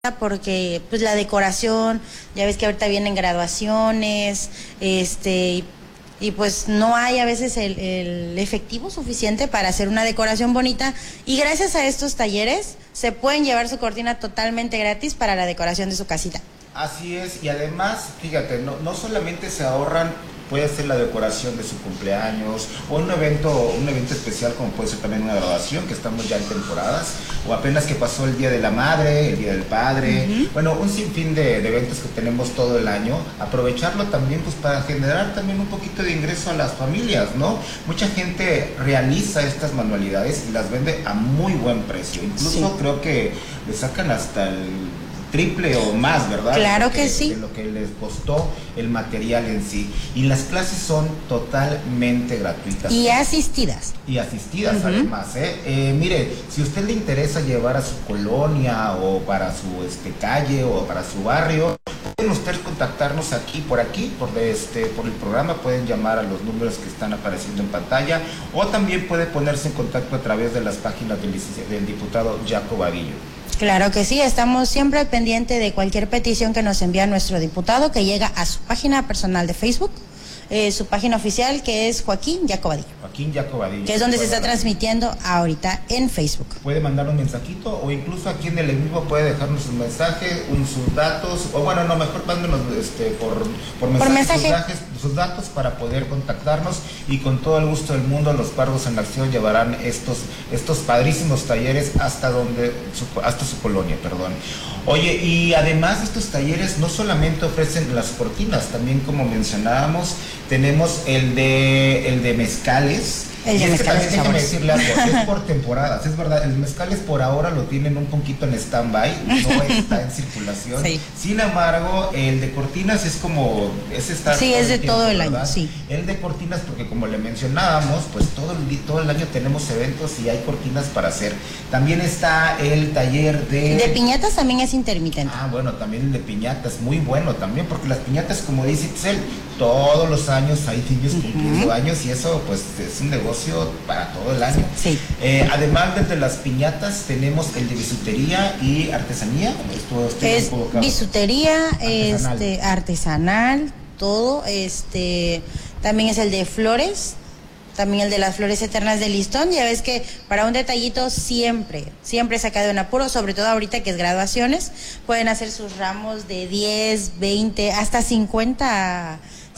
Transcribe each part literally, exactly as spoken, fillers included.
porque pues la decoración, ya ves que ahorita vienen graduaciones, este y, y pues no hay a veces el, el efectivo suficiente para hacer una decoración bonita, y gracias a estos talleres se pueden llevar su cortina totalmente gratis para la decoración de su casita. Así es, y además, fíjate, no, no solamente se ahorran, puede ser la decoración de su cumpleaños o un evento, un evento especial como puede ser también una graduación, que estamos ya en temporadas, o apenas que pasó el Día de la Madre, el Día del Padre, uh-huh. Bueno, un sinfín de, de eventos que tenemos todo el año, aprovecharlo también pues para generar también un poquito de ingreso a las familias, ¿no? Mucha gente realiza estas manualidades y las vende a muy buen precio, incluso sí. Creo que le sacan hasta el triple o más, ¿verdad? Claro que, que sí. De lo que les costó el material en sí. Y las clases son totalmente gratuitas. Y asistidas. Y asistidas, uh-huh. Además, ¿eh? Eh, mire, si a usted le interesa llevar a su colonia o para su este, calle o para su barrio, pueden ustedes contactarnos aquí, por aquí, por, este, por el programa, pueden llamar a los números que están apareciendo en pantalla, o también puede ponerse en contacto a través de las páginas del, del diputado Jaco Vadillo. Claro que sí, estamos siempre pendientes de cualquier petición que nos envía nuestro diputado, que llega a su página personal de Facebook, eh, su página oficial, que es Joaquín Jaco Vadillo. Joaquín Jaco Vadillo. Que es donde se está transmitiendo ahorita en Facebook. Puede mandar un mensajito o incluso aquí en el en vivo puede dejarnos un mensaje, un, sus datos, o bueno, no, mejor mándenos este, por, por mensaje, por mensaje. Sus, datos, sus datos para poder contactarnos, y con todo el gusto del mundo los Pardos en Acción llevarán estos, estos padrísimos talleres hasta donde, su, hasta su colonia, perdón. Oye, y además estos talleres no solamente ofrecen las cortinas, también como mencionábamos, tenemos el de, el de mezcales. El y de es que también déjame decirle algo, es por temporadas. temporadas, es verdad, el mezcales por ahora lo tienen un poquito en stand-by, no está en circulación. Sí. Sin embargo, el de cortinas es como, es estar sí, es de tiempo, todo el ¿verdad? Año, sí. El de cortinas, porque como le mencionábamos, pues todo el, todo el año tenemos eventos y hay cortinas para hacer. También está el taller de... De piñatas también es intermitente. Ah, bueno, también el de piñatas, muy bueno también, porque las piñatas, como dice Itzel, todos los años hay niños uh-huh. cumpliendo años, y eso pues es un negocio para todo el año. Sí. Eh, además de las piñatas tenemos el de bisutería y artesanía. Esto, es bisutería, artesanal. Este, artesanal, todo. Este, también es el de flores, también el de las flores eternas de listón. Ya ves que para un detallito siempre, siempre saca de un apuro, sobre todo ahorita que es graduaciones, pueden hacer sus ramos de diez, veinte, hasta cincuenta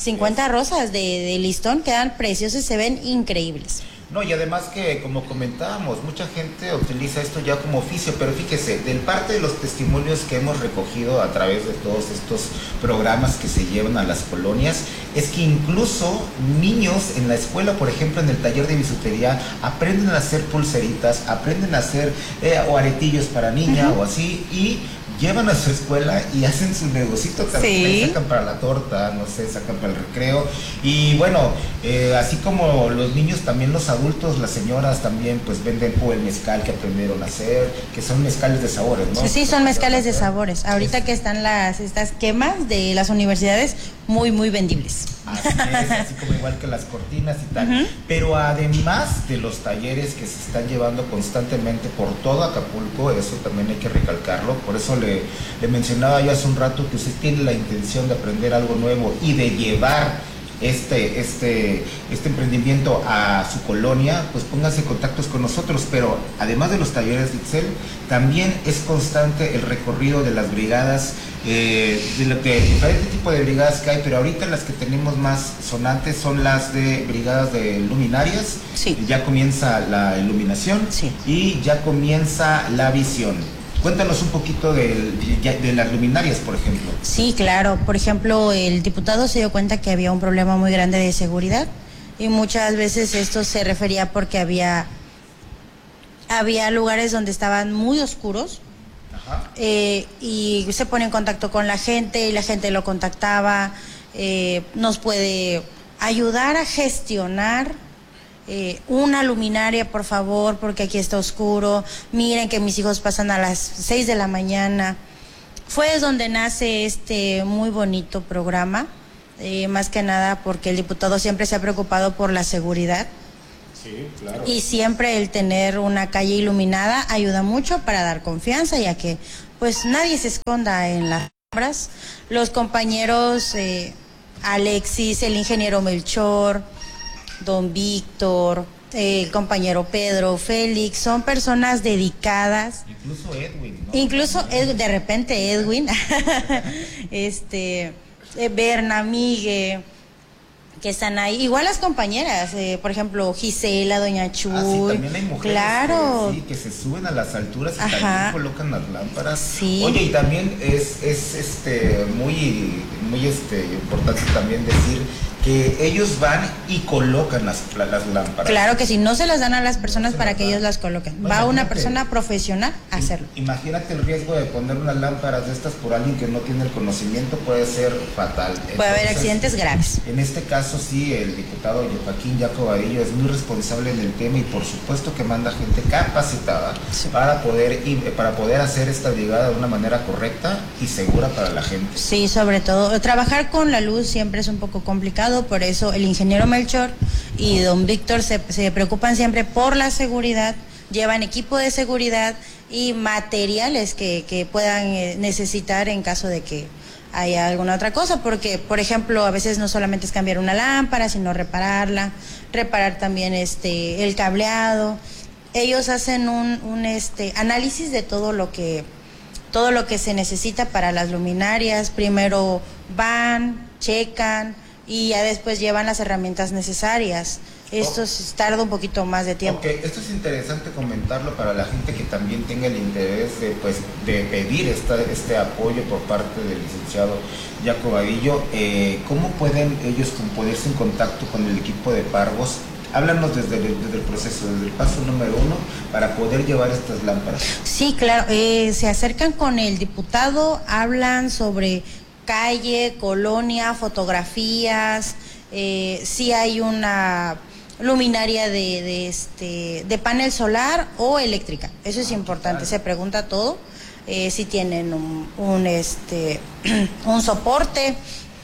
rosas de, de listón, quedan preciosos, se ven increíbles. No, y además que, como comentábamos, mucha gente utiliza esto ya como oficio, pero fíjese, del parte de los testimonios que hemos recogido a través de todos estos programas que se llevan a las colonias, es que incluso niños en la escuela, por ejemplo, en el taller de bisutería, aprenden a hacer pulseritas, aprenden a hacer eh, o aretillos para niña uh-huh. o así, y llevan a su escuela y hacen su negocito también, sí. Sacan para la torta, no sé, sacan para el recreo, y bueno, eh, así como los niños, también los adultos, las señoras también pues venden el mezcal que aprendieron a hacer, que son mezcales de sabores, ¿no? Sí, son mezcales de sabores, ahorita es. Que están las estas quemas de las universidades, muy muy vendibles. Así es, así como igual que las cortinas y tal, uh-huh. Pero además de los talleres que se están llevando constantemente por todo Acapulco, eso también hay que recalcarlo, por eso le, le mencionaba yo hace un rato que usted tiene la intención de aprender algo nuevo y de llevar este, este, este emprendimiento a su colonia, pues pónganse en contactos con nosotros, pero además de los talleres de Itzel, también es constante el recorrido de las brigadas, eh, de lo que diferentes tipos de brigadas que hay, pero ahorita las que tenemos más sonantes son las de brigadas de luminarias, sí. Ya comienza la iluminación, sí. Y ya comienza la visión. Cuéntanos un poquito de, de, de las luminarias, por ejemplo. Sí, claro. Por ejemplo, el diputado se dio cuenta que había un problema muy grande de seguridad, y muchas veces esto se refería porque había, había lugares donde estaban muy oscuros. Ajá. Eh, y se pone en contacto con la gente y la gente lo contactaba. Eh, nos puede ayudar a gestionar Eh, una luminaria, por favor, porque aquí está oscuro, miren que mis hijos pasan a las seis de la mañana. Fue donde nace este muy bonito programa, eh, más que nada porque el diputado siempre se ha preocupado por la seguridad. Sí, claro. Y siempre el tener una calle iluminada ayuda mucho para dar confianza, ya que pues nadie se esconda en las sombras. Los compañeros eh, Alexis, el ingeniero Melchor, don Víctor, el compañero Pedro, Félix, son personas dedicadas. Incluso Edwin, ¿no? Incluso Ed, de repente Edwin, este, eh, Berna, Migue, que están ahí. Igual las compañeras, eh, por ejemplo, Gisela, doña Chuy. Ah, sí, también hay mujeres claro. que, sí, que se suben a las alturas y Ajá. también colocan las lámparas. Sí. Oye, y también es, es este muy, muy este importante también decir que ellos van y colocan las, las lámparas. Claro que sí, no se las dan a las personas No para las que dan. ellos las coloquen. No, Va una imagínate. persona profesional a hacerlo. Imagínate el riesgo de poner unas lámparas de estas por alguien que no tiene el conocimiento, puede ser fatal. Puede haber Entonces, accidentes graves. En este caso sí, el diputado Joaquín Jaco Vadillo es muy responsable en el tema y por supuesto que manda gente capacitada Sí. para poder ir- para poder hacer esta brigada de una manera correcta y segura para la gente. Sí, sobre todo, trabajar con la luz siempre es un poco complicado, por eso el ingeniero Melchor y don Víctor se, se preocupan siempre por la seguridad, llevan equipo de seguridad y materiales que, que puedan eh, necesitar en caso de que haya alguna otra cosa, porque, por ejemplo, a veces no solamente es cambiar una lámpara, sino repararla, reparar también este el cableado. Ellos hacen un, un este análisis de todo lo que todo lo que se necesita para las luminarias. Primero van, checan y ya después llevan las herramientas necesarias. Esto Oh. s- tarda un poquito más de tiempo. Ok, esto es interesante comentarlo para la gente que también tenga el interés de, pues, de pedir esta, este apoyo por parte del licenciado Jaco Vadillo. Eh, ¿Cómo pueden ellos con- ponerse en contacto con el equipo de Pargos? Háblanos desde el, desde el proceso, desde el paso número uno, para poder llevar estas lámparas. Sí, claro, eh, se acercan con el diputado, hablan sobre calle, colonia, fotografías, eh, si hay una luminaria de, de este de panel solar o eléctrica. Eso es importante, se pregunta todo, eh, si tienen un, un este un soporte.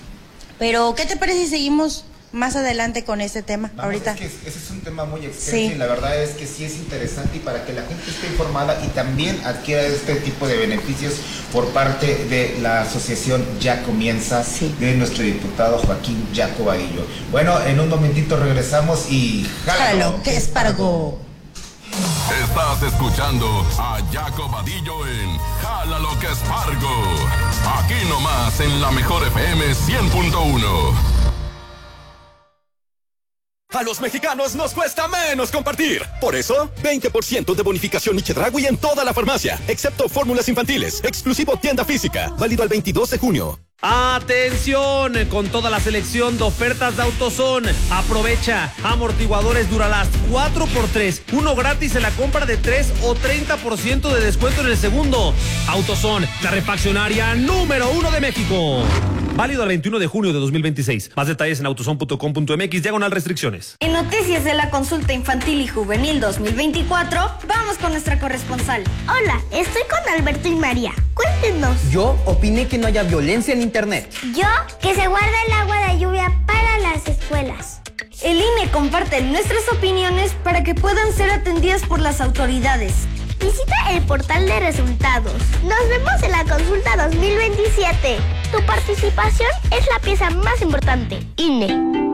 Pero ¿qué te parece si seguimos más adelante con este tema? Vamos, ahorita. Es que ese es un tema muy extenso Sí. y la verdad es que sí es interesante y para que la gente esté informada y también adquiera este tipo de beneficios por parte de la asociación Ya Comienza, Sí. de nuestro diputado Joaquín Jaco Vadillo. Bueno, en un momentito regresamos y jálalo, Jálalo, que es Pargo. Estás escuchando a Jaco Vadillo en Jálalo que es Pargo. Aquí nomás en la mejor F M cien punto uno. A los mexicanos nos cuesta menos compartir. Por eso, veinte por ciento de bonificación y Chedraui en toda la farmacia, excepto fórmulas infantiles, exclusivo tienda física, válido al veintidós de junio. Atención, con toda la selección de ofertas de AutoZone. Aprovecha amortiguadores Duralast cuatro por tres, uno gratis en la compra de tres o treinta por ciento de descuento en el segundo. AutoZone, la refaccionaria número uno de México. Válido al veintiuno de junio de dos mil veintiséis. Más detalles en autozone punto com punto m x, diagonal restricciones. En noticias de la consulta infantil y juvenil dos mil veinticuatro, vamos con nuestra corresponsal. Hola, estoy con Alberto y María. Cuéntenos. Yo opiné que no haya violencia en internet. Yo, que se guarda el agua de lluvia para las escuelas. El I N E comparte nuestras opiniones para que puedan ser atendidas por las autoridades. Visita el portal de resultados. Nos vemos en la consulta dos mil veintisiete. Tu participación es la pieza más importante. I N E.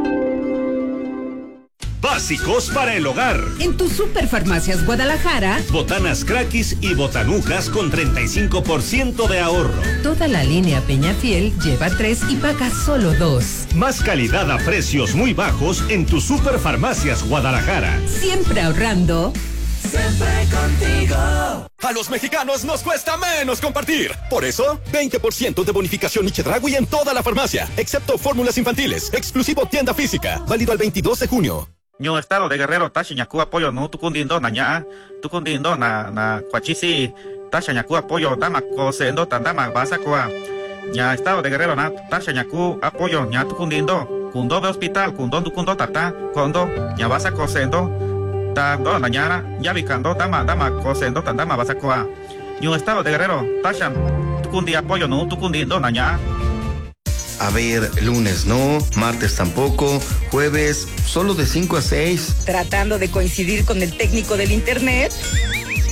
Básicos para el hogar. En tu Superfarmacias Guadalajara, Botanas Craquis y Botanucas con treinta y cinco por ciento de ahorro. toda la línea Peñafiel lleva tres y paga solo dos. Más calidad a precios muy bajos en tu Superfarmacias Guadalajara. Siempre ahorrando. Siempre contigo. A los mexicanos nos cuesta menos compartir. Por eso, veinte por ciento de bonificación y Chedraui en toda la farmacia, excepto fórmulas infantiles, exclusivo tienda física, válido al veintidós de junio. Ño estado de Guerrero tashi ñaku apoyo no tukundindo na ña tukundindo na na cuachisi tasha ñaku apoyo dama cosendo tandama basa coa ña estado de Guerrero na tasha ñaku apoyo ña tukundindo kundo de hospital kundo tukundo tata kondo ña basa cosendo tando na ñara ya vicando dama dama cosendo tandama basa coa Ño estado de Guerrero tasha tukundi apoyo no tukundindo na ña. A ver, lunes no, martes tampoco, jueves solo de cinco a seis. Tratando de coincidir con el técnico del internet.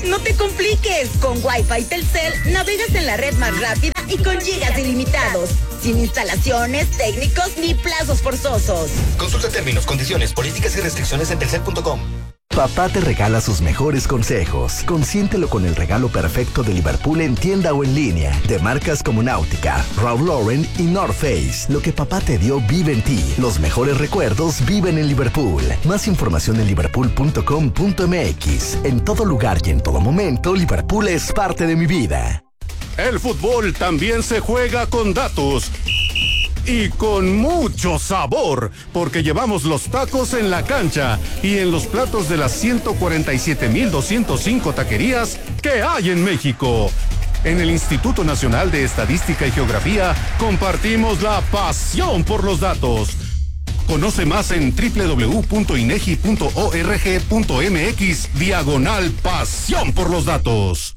No te compliques. Con Wi-Fi Telcel navegas en la red más rápida y con gigas ilimitados. Sin instalaciones, técnicos ni plazos forzosos. Consulta términos, condiciones, políticas y restricciones en telcel punto com. Papá te regala sus mejores consejos. Consiéntelo con el regalo perfecto de Liverpool en tienda o en línea. De marcas como Náutica, Ralph Lauren y North Face. Lo que papá te dio vive en ti. Los mejores recuerdos viven en Liverpool. Más información en liverpool punto com punto m x. En todo lugar y en todo momento, Liverpool es parte de mi vida. El fútbol también se juega con datos. Y con mucho sabor, porque llevamos los tacos en la cancha y en los platos de las ciento cuarenta y siete mil doscientos cinco taquerías que hay en México. En el Instituto Nacional de Estadística y Geografía compartimos la pasión por los datos. Conoce más en doble u doble u doble u punto inegi punto org punto m x diagonal pasión por los datos.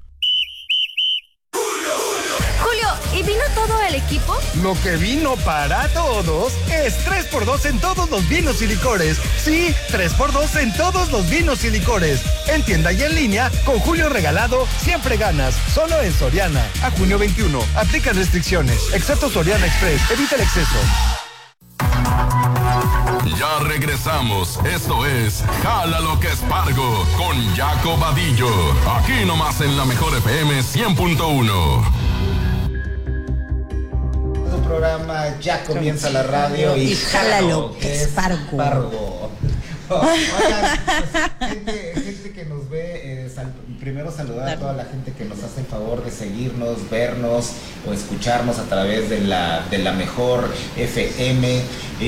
¿Y vino todo el equipo? Lo que vino para todos es tres por dos en todos los vinos y licores. Sí, tres por dos en todos los vinos y licores. En tienda y en línea, con Julio Regalado, siempre ganas. Solo en Soriana. A junio veintiuno. Aplica restricciones. Excepto Soriana Express. Evita el exceso. Ya regresamos. Esto es Jala lo que Espargo con Jaco Vadillo. Aquí nomás en la mejor F M cien punto uno. Programa ya comienza la radio y, y jálalo que Espargo. Espargo. Oh, oigan, pues, gente, gente que nos ve, eh, sal, primero saludar a toda la gente que nos hace el favor de seguirnos, vernos o escucharnos a través de la, de la mejor F M.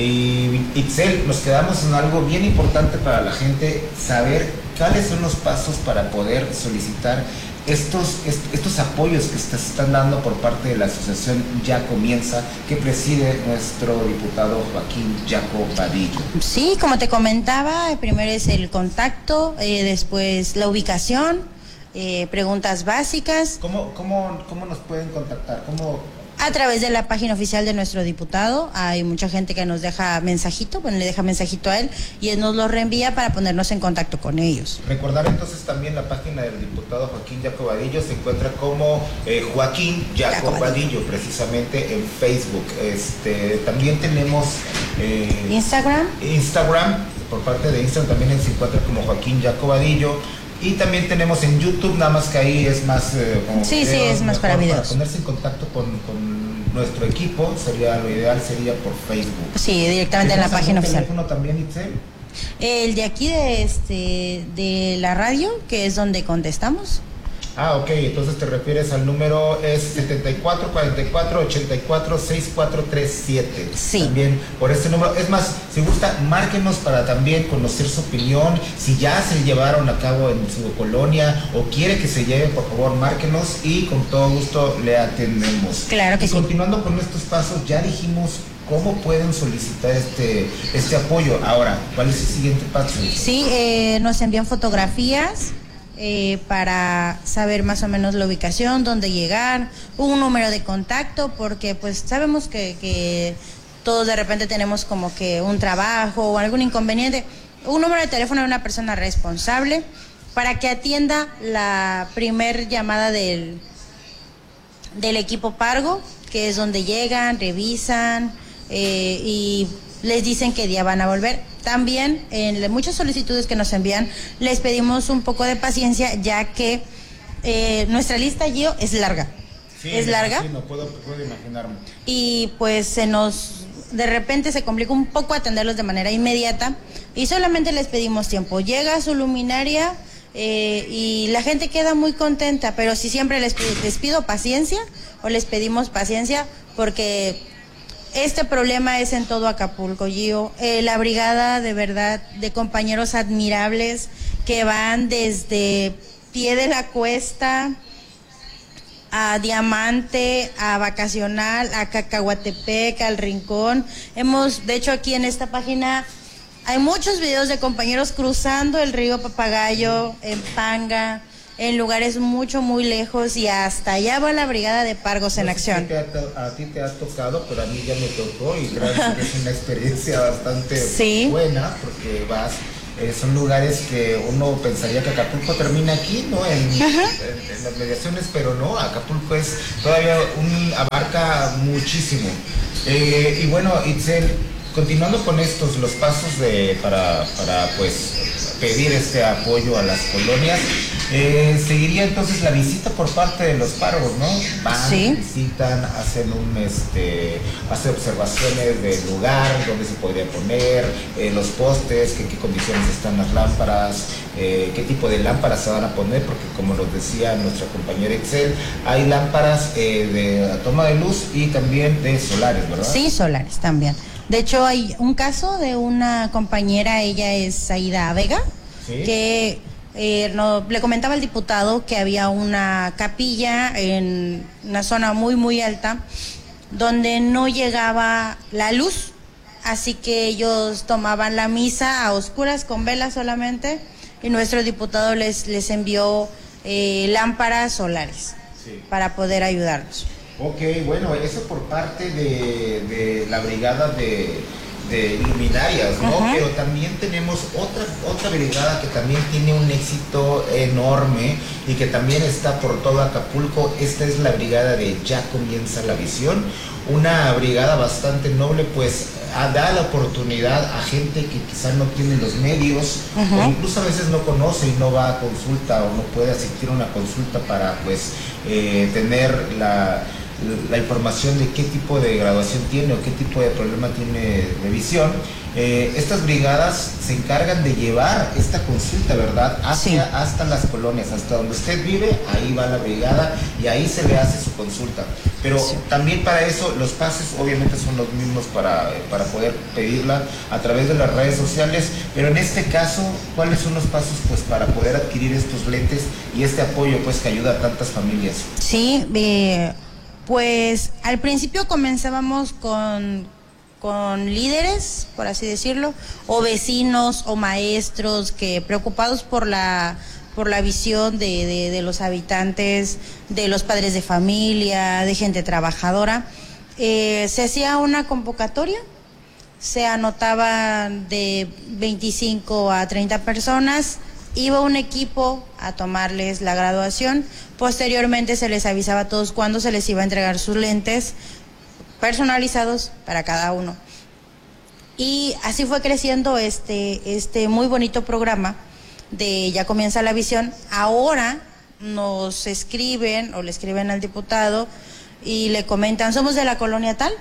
Y Itzel, nos quedamos en algo bien importante para la gente, saber cuáles son los pasos para poder solicitar Estos, estos apoyos que se están dando por parte de la asociación Ya Comienza, que preside nuestro diputado Joaquín Jaco Vadillo. Sí, como te comentaba, primero es el contacto, eh, después la ubicación, eh, preguntas básicas. ¿Cómo, cómo, cómo nos pueden contactar? ¿Cómo? A través de la página oficial de nuestro diputado. Hay mucha gente que nos deja mensajito, bueno, le deja mensajito a él y él nos lo reenvía para ponernos en contacto con ellos. Recordar entonces también la página del diputado Joaquín Jaco Vadillo, se encuentra como eh, Joaquín Jaco Vadillo, precisamente en Facebook. Este, también tenemos eh, Instagram. Instagram, por parte de Instagram también se encuentra como Joaquín Jaco Vadillo. Y también tenemos en YouTube, nada más que ahí es más eh, como sí, videos, sí, es más para videos. Para ponerse en contacto con, con nuestro equipo, sería lo ideal sería por Facebook. Sí, directamente en la página oficial. ¿Teléfono también, Itzel? El de aquí de este de la radio, que es donde contestamos. Ah, ok, entonces te refieres al número es setenta y cuatro cuarenta y cuatro ochenta y cuatro sesenta y cuatro treinta y siete. Sí. También por este número. Es más, si gusta, márquenos para también conocer su opinión. Si ya se llevaron a cabo en su colonia o quiere que se lleve, por favor, márquenos y con todo gusto le atendemos. Claro que y sí. Continuando con estos pasos, ya dijimos cómo pueden solicitar este, este apoyo. Ahora, ¿cuál es el siguiente paso? Sí, eh, nos envían fotografías. Eh, para saber más o menos la ubicación, dónde llegar, un número de contacto, porque pues sabemos que, que todos de repente tenemos como que un trabajo o algún inconveniente, un número de teléfono de una persona responsable para que atienda la primer llamada del, del equipo Pargo, que es donde llegan, revisan eh, y les dicen qué día van a volver. También en muchas solicitudes que nos envían les pedimos un poco de paciencia, ya que eh, nuestra lista, Gio, es larga. Sí, es larga. Sí, no puedo, puedo imaginarme. Y pues se nos, de repente se complica un poco atenderlos de manera inmediata y solamente les pedimos tiempo. Llega su luminaria eh, y la gente queda muy contenta, pero sí siempre les, les pido paciencia o les pedimos paciencia porque este problema es en todo Acapulco, Gio. Eh, la brigada, de verdad, de compañeros admirables que van desde Pie de la Cuesta a Diamante, a Vacacional, a Cacahuatepec, al Rincón. Hemos, de hecho, aquí en esta página hay muchos videos de compañeros cruzando el río Papagayo, en Panga, en lugares mucho, muy lejos, y hasta allá va la brigada de Pargos en acción. Te ha, a ti te ha tocado, pero a mí ya me tocó y gracias, es una experiencia bastante sí. buena porque vas Eh, son lugares que uno pensaría que Acapulco termina aquí, ¿no? En, en, en las mediaciones, pero no, Acapulco es todavía un, abarca muchísimo. Eh, y bueno, Itzel, continuando con estos, los pasos de, para, para pues pedir este apoyo a las colonias, eh, seguiría entonces la visita por parte de los párrocos, ¿no? Van, sí. visitan, hacen un este, hace observaciones del lugar, dónde se podría poner, eh, los postes, en qué condiciones están las lámparas, eh, qué tipo de lámparas se van a poner, porque como nos decía nuestra compañera Itzel, hay lámparas eh, de toma de luz y también de solares, ¿verdad? Sí, solares también. De hecho, hay un caso de una compañera, ella es Aida Vega, ¿sí? que eh, no, le comentaba al diputado que había una capilla en una zona muy, muy alta, donde no llegaba la luz, así que ellos tomaban la misa a oscuras con velas solamente, y nuestro diputado les, les envió eh, lámparas solares, sí. para poder ayudarlos. Ok, bueno, eso por parte de, de la brigada de, de luminarias, ¿no? Uh-huh. Pero también tenemos otra, otra brigada que también tiene un éxito enorme y que también está por todo Acapulco. Esta es la brigada de Ya Comienza la Visión, una brigada bastante noble, pues da la oportunidad a gente que quizás no tiene los medios, uh-huh. o incluso a veces no conoce y no va a consulta o no puede asistir a una consulta para pues eh, tener la... la información de qué tipo de graduación tiene o qué tipo de problema tiene de visión. Eh, estas brigadas se encargan de llevar esta consulta, ¿verdad? Hacia, sí. hasta las colonias, hasta donde usted vive, ahí va la brigada y ahí se le hace su consulta. Pero sí. también para eso los pasos obviamente son los mismos para, para poder pedirla a través de las redes sociales, pero en este caso, ¿cuáles son los pasos pues para poder adquirir estos lentes y este apoyo pues que ayuda a tantas familias? Sí, eh... pues al principio comenzábamos con, con líderes, por así decirlo, o vecinos o maestros que preocupados por la, por la visión de, de, de los habitantes, de los padres de familia, de gente trabajadora. Eh, se hacía una convocatoria, se anotaban de veinticinco a treinta personas, iba un equipo a tomarles la graduación, posteriormente se les avisaba a todos cuándo se les iba a entregar sus lentes personalizados para cada uno. Y así fue creciendo este, este muy bonito programa de Ya Comienza la Visión. Ahora nos escriben o le escriben al diputado y le comentan, somos de la colonia tal,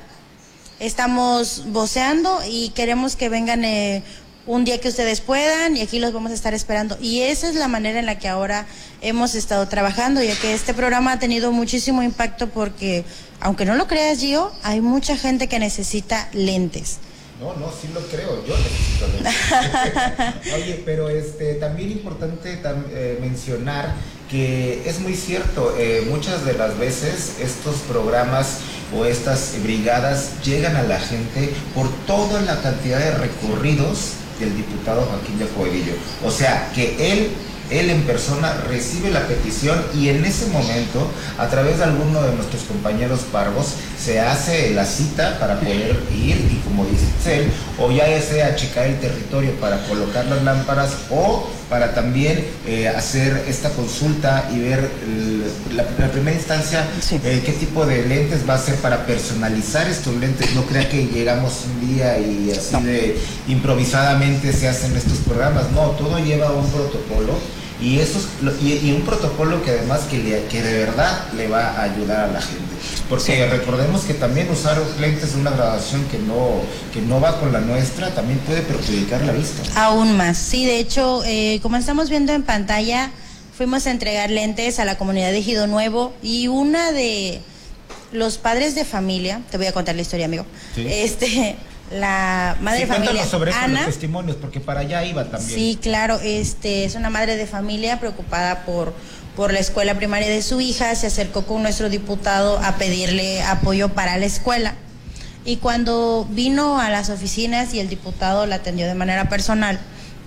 estamos voceando y queremos que vengan eh, un día que ustedes puedan y aquí los vamos a estar esperando. Y esa es la manera en la que ahora hemos estado trabajando, ya que este programa ha tenido muchísimo impacto porque, aunque no lo creas, Gio, hay mucha gente que necesita lentes. No, no, sí lo creo, yo necesito lentes. Oye, pero este, también importante tam, eh, mencionar que es muy cierto, eh, muchas de las veces estos programas o estas brigadas llegan a la gente por toda la cantidad de recorridos del diputado Joaquín Jacobedillo. O sea, que él, él en persona recibe la petición y en ese momento, a través de alguno de nuestros compañeros pargos, se hace la cita para poder ir y, como dice él, o ya sea checar el territorio para colocar las lámparas o para también eh, hacer esta consulta y ver el, la, la primera instancia sí. eh, qué tipo de lentes va a ser para personalizar estos lentes. No crea que llegamos un día y así no. de improvisadamente se hacen estos programas. No, todo lleva un protocolo y, esos, y, y un protocolo que además que, le, que de verdad le va a ayudar a la gente. Porque sí. recordemos que también usar lentes de una graduación que no, que no va con la nuestra también puede perjudicar la vista. Aún más, sí, de hecho, eh, como estamos viendo en pantalla, fuimos a entregar lentes a la comunidad de Ejido Nuevo y una de los padres de familia, te voy a contar la historia, amigo, sí. este... la madre sí, de familia sobre Ana, los testimonios, porque para allá iba también. Sí, claro, este es una madre de familia preocupada por, por la escuela primaria de su hija, se acercó con nuestro diputado a pedirle apoyo para la escuela. Y cuando vino a las oficinas y el diputado la atendió de manera personal,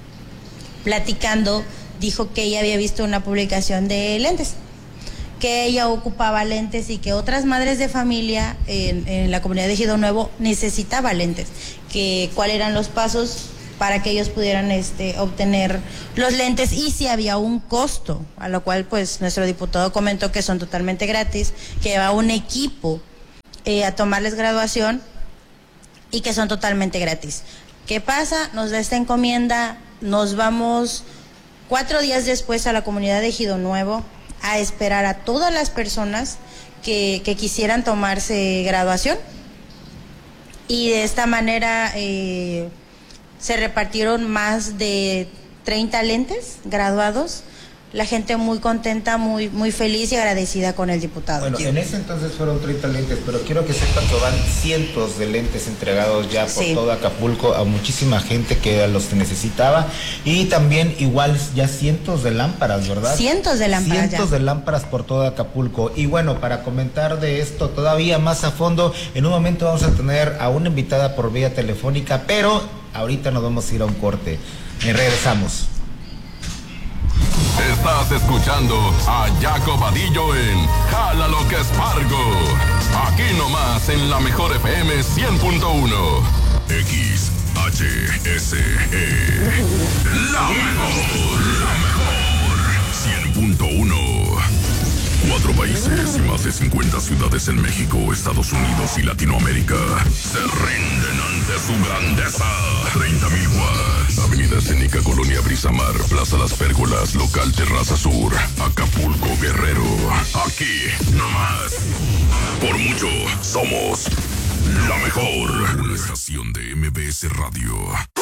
platicando, dijo que ella había visto una publicación de lentes, que ella ocupaba lentes y que otras madres de familia en, en la comunidad de Ejido Nuevo necesitaba lentes, que cuáles eran los pasos para que ellos pudieran este, obtener los lentes, y si había un costo, a lo cual pues nuestro diputado comentó que son totalmente gratis, que va un equipo eh, a tomarles graduación y que son totalmente gratis. ¿Qué pasa? Nos da esta encomienda, nos vamos cuatro días después a la comunidad de Ejido Nuevo a esperar a todas las personas que, que quisieran tomarse graduación, y de esta manera eh, se repartieron más de treinta lentes graduados. La gente muy contenta, muy muy feliz y agradecida con el diputado. Bueno, en ese entonces fueron treinta lentes, pero quiero que sepan que van cientos de lentes entregados ya por sí. todo Acapulco a muchísima gente que los necesitaba, y también igual ya cientos de lámparas, ¿verdad? Cientos de lámparas. Cientos ya. de lámparas por todo Acapulco. Y bueno, para comentar de esto todavía más a fondo, en un momento vamos a tener a una invitada por vía telefónica, pero ahorita nos vamos a ir a un corte. Y regresamos. Estás escuchando a Jaco Vadillo en Jala lo que Espargo. Aquí nomás en la mejor F M cien punto uno. X H S E. La mejor, la mejor. cien punto uno. Cuatro países y más de cincuenta ciudades en México, Estados Unidos y Latinoamérica se rinden ante su grandeza. treinta mil watts. Avenida Escénica, Colonia Brisamar, Plaza Las Pérgolas, Local Terraza Sur, Acapulco, Guerrero. Aquí, nomás. Por mucho, somos la mejor. Una estación de M B S Radio.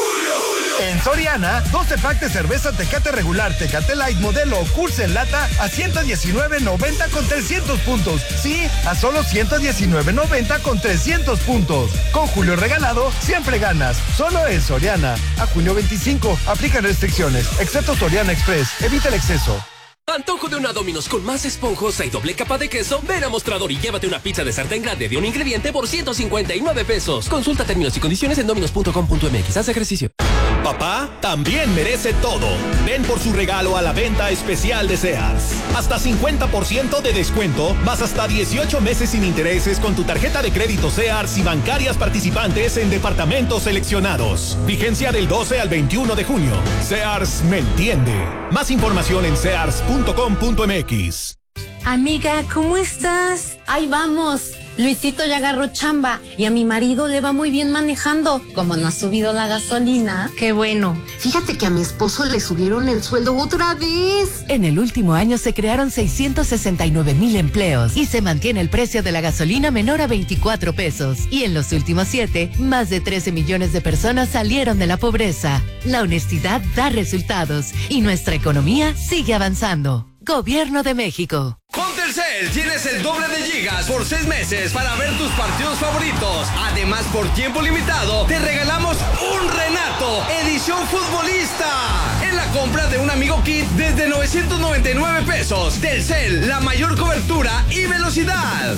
En Soriana, doce pack de cerveza Tecate regular, Tecate Light modelo Curse en lata a ciento diecinueve noventa con trescientos puntos. Sí, a solo ciento diecinueve noventa con trescientos puntos. Con Julio Regalado, siempre ganas. Solo en Soriana. A junio veinticinco, aplican restricciones, excepto Soriana Express. Evita el exceso. Antojo de una Domino's con más esponjosa y doble capa de queso. Ven a Mostrador y llévate una pizza de sartén grande de un ingrediente por ciento cincuenta y nueve pesos. Consulta términos y condiciones en dominos punto com punto m x. Haz ejercicio. Papá también merece todo. Ven por su regalo a la venta especial de Sears. Hasta cincuenta por ciento de descuento, más hasta dieciocho meses sin intereses con tu tarjeta de crédito Sears y bancarias participantes en departamentos seleccionados. Vigencia del doce al veintiuno de junio. Sears me entiende. Más información en sears punto com punto m x. Amiga, ¿cómo estás? Ahí vamos. Luisito ya agarró chamba y a mi marido le va muy bien manejando. Como no ha subido la gasolina. Qué bueno. Fíjate que a mi esposo le subieron el sueldo otra vez. En el último año se crearon seiscientos sesenta y nueve mil empleos y se mantiene el precio de la gasolina menor a veinticuatro pesos. Y en los últimos siete, más de trece millones de personas salieron de la pobreza. La honestidad da resultados y nuestra economía sigue avanzando. Gobierno de México. Con Telcel tienes el doble de gigas por seis meses para ver tus partidos favoritos. Además, por tiempo limitado, te regalamos un Renato edición futbolista en la compra de un Amigo Kit desde novecientos noventa y nueve pesos. Telcel, la mayor cobertura y velocidad.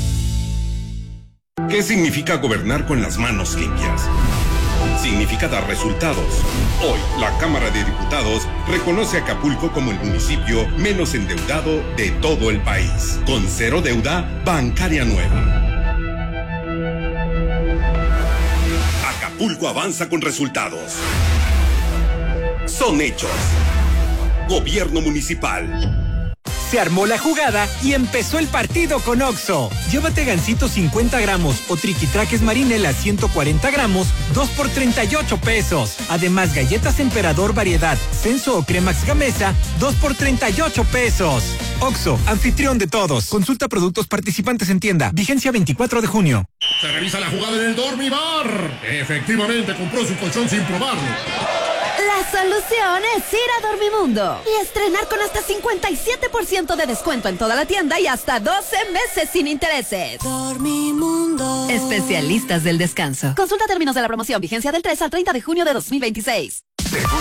¿Qué significa gobernar con las manos limpias? Significa dar resultados. Hoy, la Cámara de Diputados reconoce a Acapulco como el municipio menos endeudado de todo el país, con cero deuda bancaria nueva. Acapulco avanza con resultados. Son hechos. Gobierno municipal. Se armó la jugada y empezó el partido con Oxxo. Llévate gansito cincuenta gramos o triquitraques marinela ciento cuarenta gramos, dos por treinta y ocho pesos. Además, galletas Emperador variedad, Censo o Cremax Gamesa, dos por treinta y ocho pesos. Oxxo, anfitrión de todos. Consulta productos participantes en tienda. Vigencia veinticuatro de junio. Se revisa la jugada en el Dormibar. Efectivamente, compró su colchón sin probarlo. La solución es ir a Dormimundo y estrenar con hasta cincuenta y siete por ciento de descuento en toda la tienda y hasta doce meses sin intereses. Dormimundo. Especialistas del descanso. Consulta términos de la promoción. Vigencia del tres al treinta de junio de dos mil veintiséis.